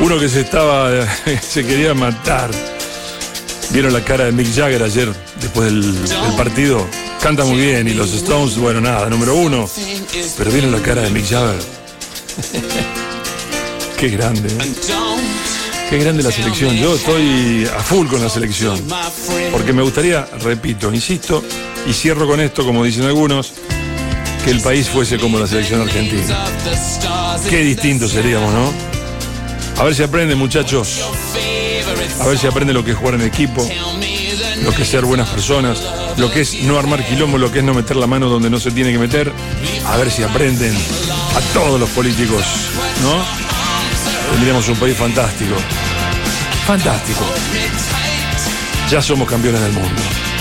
Uno que se quería matar. ¿Vieron la cara de Mick Jagger ayer, después del partido? Canta muy bien, y los Stones, bueno, nada, número uno. Pero ¿vieron la cara de Mick Jagger? Qué grande, ¿eh? Qué grande la selección. Yo estoy a full con la selección. Porque me gustaría, repito, insisto, y cierro con esto, como dicen algunos, que el país fuese como la selección argentina. Qué distintos seríamos, ¿no? A ver si aprenden, muchachos. A ver si aprenden lo que es jugar en equipo, lo que es ser buenas personas, lo que es no armar quilombo, lo que es no meter la mano donde no se tiene que meter. A ver si aprenden a todos los políticos, ¿no? Tendríamos un país fantástico. Fantástico. Ya somos campeones del mundo.